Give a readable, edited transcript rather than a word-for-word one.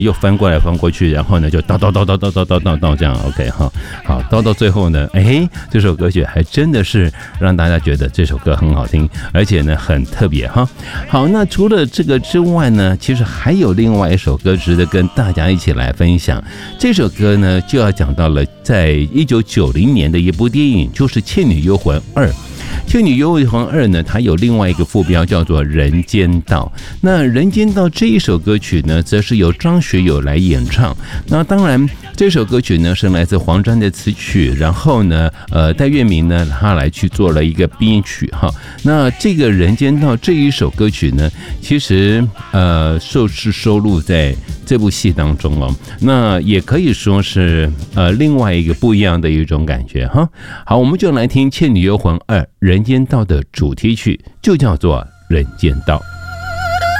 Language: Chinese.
又翻过来翻过去，然后呢就叨这样 OK 哈，好叨到最后呢，这首歌曲还真的是让大家觉得这首歌很好听，而且呢很特别哈。好，那除了这个之外呢，其实还有另外一首歌值得跟大家一起来分享。这首歌呢就要讲到了在1990年的一部电影，就是《倩女幽魂2》。《倩女幽魂2》呢，它有另外一个副标叫做《人间道》。那《人间道》这一首歌曲呢，则是由张学友来演唱。那当然，这首歌曲呢是来自黄沾的词曲，然后呢，戴月明呢他来去做了一个编曲哈。那这个《人间道》这一首歌曲呢，其实收录在这部戏当中哦。那也可以说是另外一个不一样的一种感觉哈。好，我们就来听《倩女幽魂2》人间道的主题曲，就叫做《人间道》。